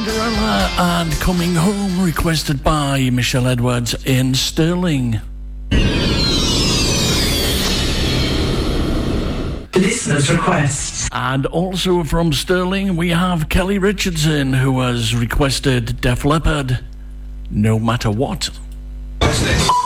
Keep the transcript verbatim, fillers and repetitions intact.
Cinderella and Coming Home, requested by Michelle Edwards in Stirling. Listener's request. And also from Stirling, we have Kelly Richardson, who has requested Def Leppard, No Matter What. What's this?